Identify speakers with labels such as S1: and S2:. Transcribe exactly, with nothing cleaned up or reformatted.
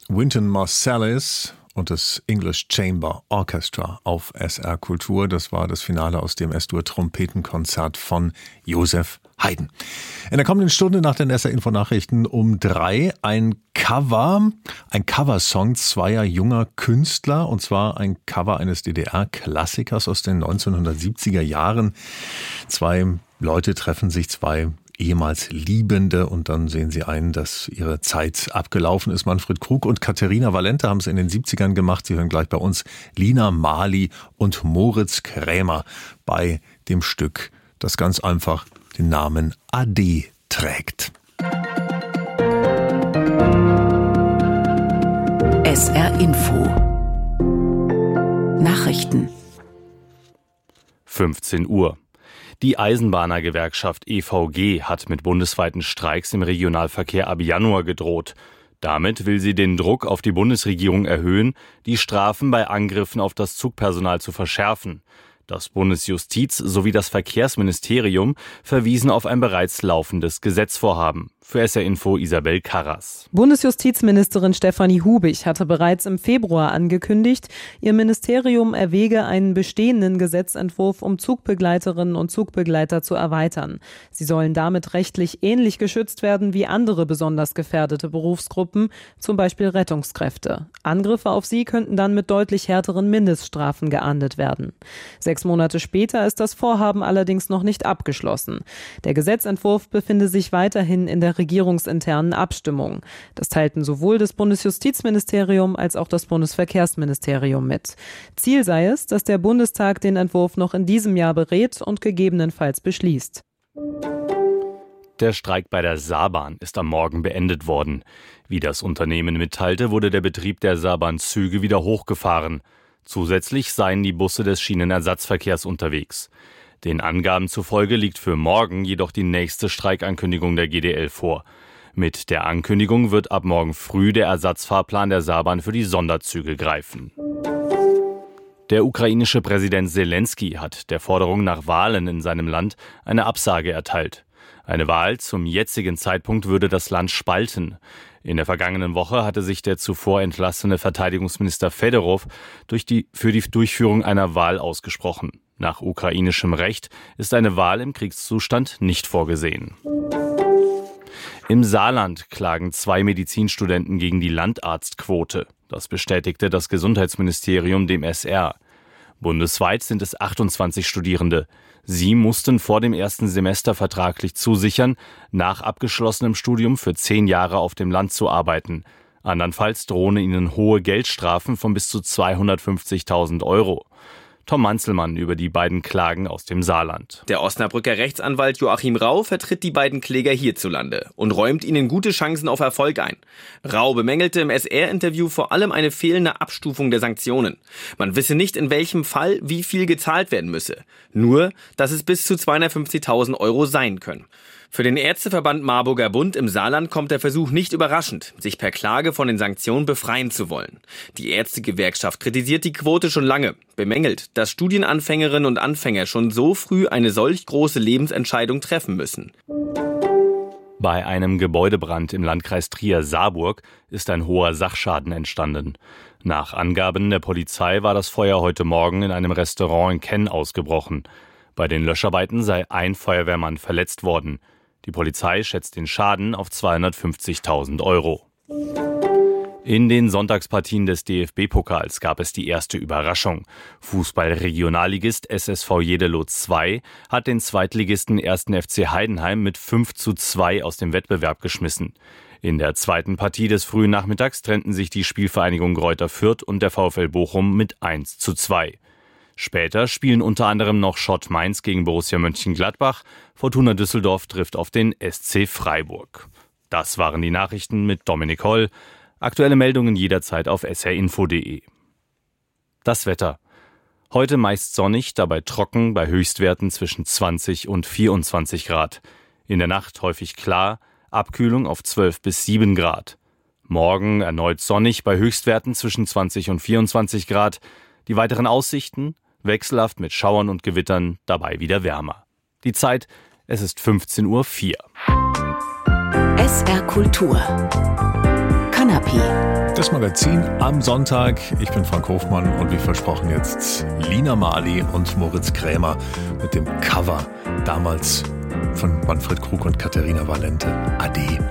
S1: Wynton Marsalis und das English Chamber Orchestra auf S R Kultur. Das war das Finale aus dem S-Dur-Trompetenkonzert von Josef Haydn. In der kommenden Stunde nach den S R-Info-Nachrichten um drei ein Cover, ein Coversong zweier junger Künstler, und zwar ein Cover eines D D R-Klassikers aus den neunzehnhundertsiebziger Jahren. Zwei Leute treffen sich, zwei ehemals Liebende, und dann sehen sie ein, dass ihre Zeit abgelaufen ist. Manfred Krug und Katharina Valente haben es in den siebzigern gemacht. Sie hören gleich bei uns Lina Marley und Moritz Krämer bei dem Stück, das ganz einfach den Namen Ade trägt.
S2: S R Info Nachrichten
S3: fünfzehn Uhr. Die Eisenbahnergewerkschaft E V G hat mit bundesweiten Streiks im Regionalverkehr ab Januar gedroht. Damit will sie den Druck auf die Bundesregierung erhöhen, die Strafen bei Angriffen auf das Zugpersonal zu verschärfen. Das Bundesjustiz sowie das Verkehrsministerium verwiesen auf ein bereits laufendes Gesetzvorhaben. Für S R Info Isabel Karras.
S4: Bundesjustizministerin Stefanie Hubig hatte bereits im Februar angekündigt, ihr Ministerium erwäge einen bestehenden Gesetzentwurf, um Zugbegleiterinnen und Zugbegleiter zu erweitern. Sie sollen damit rechtlich ähnlich geschützt werden wie andere besonders gefährdete Berufsgruppen, zum Beispiel Rettungskräfte. Angriffe auf sie könnten dann mit deutlich härteren Mindeststrafen geahndet werden. Sechs Monate später ist das Vorhaben allerdings noch nicht abgeschlossen. Der Gesetzentwurf befinde sich weiterhin in der regierungsinternen Abstimmung. Das teilten sowohl das Bundesjustizministerium als auch das Bundesverkehrsministerium mit. Ziel sei es, dass der Bundestag den Entwurf noch in diesem Jahr berät und gegebenenfalls beschließt.
S3: Der Streik bei der Saarbahn ist am Morgen beendet worden. Wie das Unternehmen mitteilte, wurde der Betrieb der Saarbahn-Züge wieder hochgefahren. Zusätzlich seien die Busse des Schienenersatzverkehrs unterwegs. Den Angaben zufolge liegt für morgen jedoch die nächste Streikankündigung der G D L vor. Mit der Ankündigung wird ab morgen früh der Ersatzfahrplan der Saarbahn für die Sonderzüge greifen. Der ukrainische Präsident Selensky hat der Forderung nach Wahlen in seinem Land eine Absage erteilt. Eine Wahl zum jetzigen Zeitpunkt würde das Land spalten. In der vergangenen Woche hatte sich der zuvor entlassene Verteidigungsminister Fedorov durch die, für die Durchführung einer Wahl ausgesprochen. Nach ukrainischem Recht ist eine Wahl im Kriegszustand nicht vorgesehen. Im Saarland klagen zwei Medizinstudenten gegen die Landarztquote. Das bestätigte das Gesundheitsministerium dem S R. Bundesweit sind es achtundzwanzig Studierende. Sie mussten vor dem ersten Semester vertraglich zusichern, nach abgeschlossenem Studium für zehn Jahre auf dem Land zu arbeiten. Andernfalls drohen ihnen hohe Geldstrafen von bis zu zweihundertfünfzigtausend Euro. Tom Manzelmann über die beiden Klagen aus dem Saarland.
S5: Der Osnabrücker Rechtsanwalt Joachim Rau vertritt die beiden Kläger hierzulande und räumt ihnen gute Chancen auf Erfolg ein. Rau bemängelte im S R-Interview vor allem eine fehlende Abstufung der Sanktionen. Man wisse nicht, in welchem Fall wie viel gezahlt werden müsse. Nur, dass es bis zu zweihundertfünfzigtausend Euro sein können. Für den Ärzteverband Marburger Bund im Saarland kommt der Versuch nicht überraschend, sich per Klage von den Sanktionen befreien zu wollen. Die Ärztegewerkschaft kritisiert die Quote schon lange, bemängelt, dass Studienanfängerinnen und Anfänger schon so früh eine solch große Lebensentscheidung treffen müssen.
S3: Bei einem Gebäudebrand im Landkreis Trier-Saarburg ist ein hoher Sachschaden entstanden. Nach Angaben der Polizei war das Feuer heute Morgen in einem Restaurant in Kenn ausgebrochen. Bei den Löscharbeiten sei ein Feuerwehrmann verletzt worden. Die Polizei schätzt den Schaden auf zweihundertfünfzigtausend Euro. In den Sonntagspartien des D F B-Pokals gab es die erste Überraschung. Fußball-Regionalligist S S V Jeddelo zwei hat den Zweitligisten ersten F C Heidenheim mit fünf zu zwei aus dem Wettbewerb geschmissen. In der zweiten Partie des frühen Nachmittags trennten sich die Spielvereinigung Greuther Fürth und der VfL Bochum mit eins zu zwei. Später spielen unter anderem noch Schott Mainz gegen Borussia Mönchengladbach. Fortuna Düsseldorf trifft auf den S C Freiburg. Das waren die Nachrichten mit Dominik Holl. Aktuelle Meldungen jederzeit auf s r info punkt d e. Das Wetter. Heute meist sonnig, dabei trocken, bei Höchstwerten zwischen zwanzig und vierundzwanzig Grad. In der Nacht häufig klar, Abkühlung auf zwölf bis sieben Grad. Morgen erneut sonnig, bei Höchstwerten zwischen zwanzig und vierundzwanzig Grad. Die weiteren Aussichten wechselhaft mit Schauern und Gewittern, dabei wieder wärmer. Die Zeit, es ist fünfzehn Uhr vier.
S2: S R Kultur. Kanapé. P.
S1: Das Magazin am Sonntag. Ich bin Frank Hofmann und wie versprochen jetzt Lina Marley und Moritz Krämer mit dem Cover damals von Manfred Krug und Katharina Valente. Ade.